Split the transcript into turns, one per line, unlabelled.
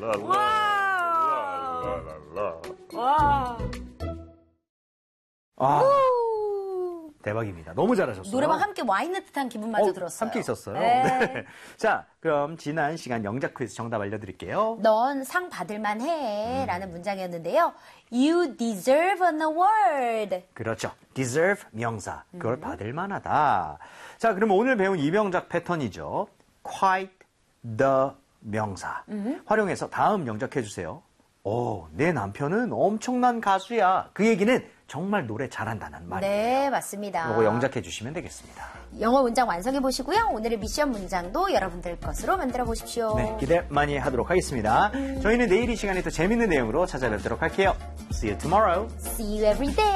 와. 대박입니다. 너무 잘하셨어요.
노래방 함께 와 있는 듯한 기분마저 들었어요.
함께 있었어요.
네.
네. 자, 그럼 지난 시간 영작 퀴즈 정답 알려드릴게요.
넌 상 받을만 해 라는 문장이었는데요. You deserve an award.
그렇죠. deserve 명사. 그걸 받을 만하다. 자, 그럼 오늘 배운 이명작 패턴이죠. quite the 명사. 활용해서 다음 영작해 주세요. 오, 내 남편은 엄청난 가수야. 그 얘기는 정말 노래 잘한다는 말이에요.
네, 맞습니다.
이거 영작해 주시면 되겠습니다.
영어 문장 완성해 보시고요. 오늘의 미션 문장도 여러분들 것으로 만들어 보십시오.
네, 기대 많이 하도록 하겠습니다. 저희는 내일 이 시간에 또 재밌는 내용으로 찾아뵙도록 할게요. See you tomorrow.
See you every day.